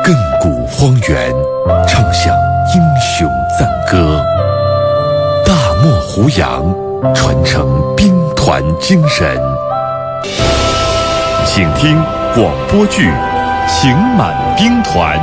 亘古荒原，唱响英雄赞歌；大漠胡杨，传承兵团精神。请听广播剧《情满兵团》，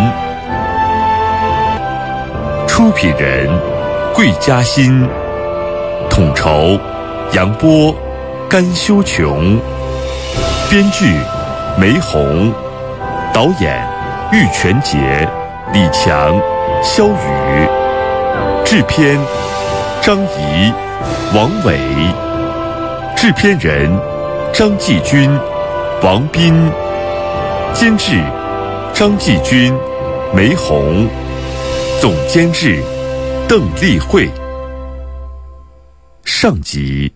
出品人桂嘉欣，统筹杨波、甘修琼，编剧梅红，导演玉泉杰、李强、肖宇，制片张怡、王伟，制片人张继军、王斌，监制张继军、梅红，总监制邓丽慧。上集。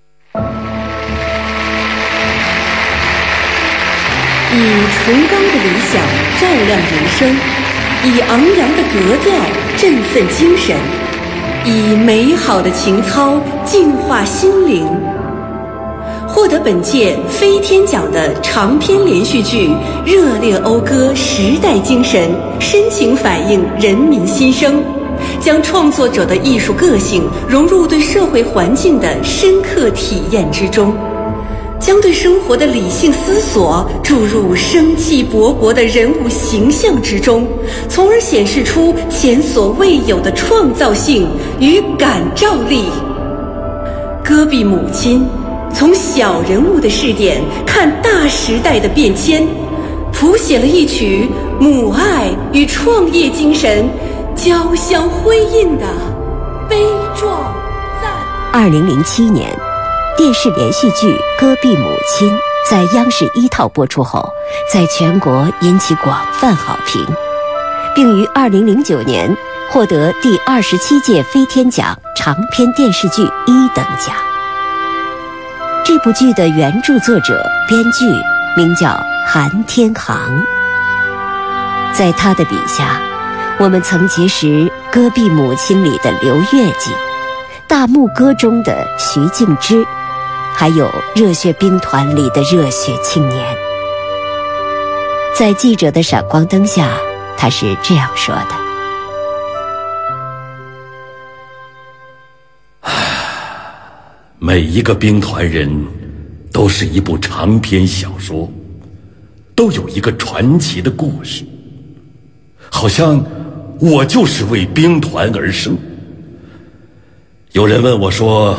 以崇高的理想照亮人生，以昂扬的格调振奋精神，以美好的情操净化心灵。获得本届飞天奖的长篇连续剧，热烈讴歌时代精神，深情反映人民心声，将创作者的艺术个性融入对社会环境的深刻体验之中，将对生活的理性思索注入生气勃勃的人物形象之中，从而显示出前所未有的创造性与感召力。戈壁母亲从小人物的视点看大时代的变迁，谱写了一曲母爱与创业精神交相辉映的悲壮赞。 2007年，电视连续剧《戈壁母亲》在央视1套播出后，在全国引起广泛好评，并于2009年获得第27届飞天奖长篇电视剧1等奖。这部剧的原著作者、编剧名叫韩天航，在他的笔下，我们曾结识《戈壁母亲》里的刘月季，《大牧歌》中的徐静之，还有《热血兵团》里的热血青年。在记者的闪光灯下，他是这样说的： 每一个兵团人都是一部长篇小说，都有一个传奇的故事，好像我就是为兵团而生。有人问我说，